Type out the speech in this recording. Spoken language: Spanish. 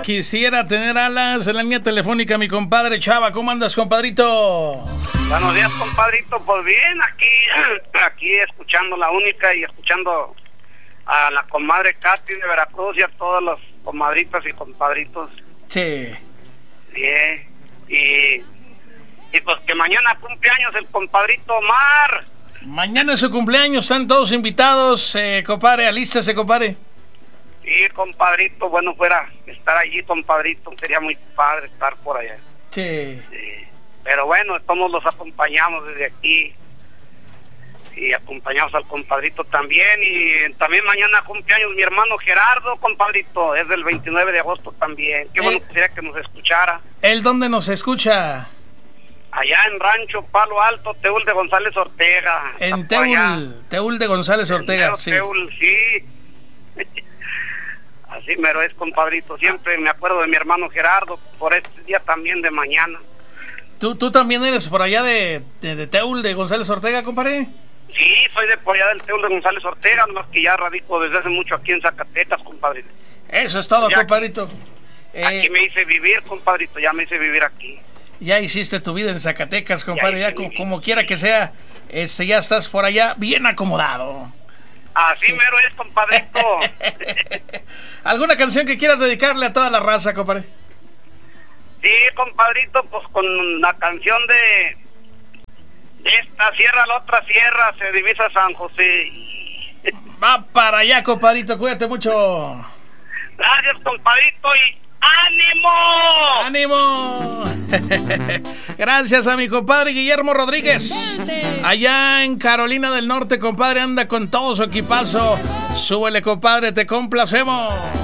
quisiera tener alas. En la línea telefónica, mi compadre Chava. ¿Cómo andas, compadrito? Buenos días, compadrito. Pues bien, aquí escuchando La Única y escuchando a la comadre Katy de Veracruz y a todos los comadritas y compadritos. Sí. Bien. Y pues que mañana cumpleaños el compadrito Omar. Mañana es su cumpleaños, están todos invitados, compadre. Alístase, compadre. Sí, compadrito, bueno, fuera estar allí, compadrito. Sería muy padre estar por allá. Sí. Pero bueno, todos los acompañamos desde aquí. Y acompañamos al compadrito también. Y también mañana cumpleaños mi hermano Gerardo, compadrito. Es del 29 de agosto también. Qué bueno que sería que nos escuchara. ¿Él dónde nos escucha? Allá en Rancho Palo Alto, Teúl de González Ortega. En Teúl de González Ortega, sí. Teúl, sí. Así mero es, compadrito. Siempre me acuerdo de mi hermano Gerardo, por este día también de mañana. ¿Tú también eres por allá de Teúl de González Ortega, compadre? Sí, soy de por allá del Teúl de González Ortega, más que ya radico desde hace mucho aquí en Zacatecas, compadrito. Eso es todo, ya, compadrito. Aquí me hice vivir, compadrito, ya me hice vivir aquí. Ya hiciste tu vida en Zacatecas, compadre, ya como quiera que sea, ya estás por allá bien acomodado. Así sí. Mero es, compadrito. ¿Alguna canción que quieras dedicarle a toda la raza, compadre? Sí, compadrito, pues con la canción de esta sierra a la otra sierra se divisa San José. Va para allá, compadrito, cuídate mucho. Gracias, compadrito, y ¡ánimo! ¡Ánimo! Gracias a mi compadre Guillermo Rodríguez. Allá en Carolina del Norte, compadre, anda con todo su equipazo. Súbele, compadre, te complacemos.